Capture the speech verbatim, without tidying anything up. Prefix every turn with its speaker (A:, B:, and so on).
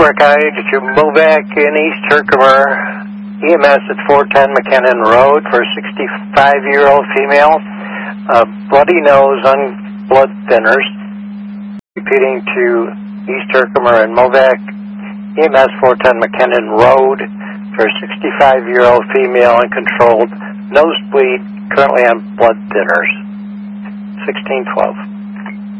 A: Work I to Movac in East Herkimer, E M S at four ten McKinnon Road for a sixty-five-year-old female, uh, bloody nose on blood thinners. Repeating to East Herkimer and Movac, E M S four ten McKinnon Road for a sixty-five-year-old female uncontrolled nosebleed, currently on blood thinners. sixteen twelve.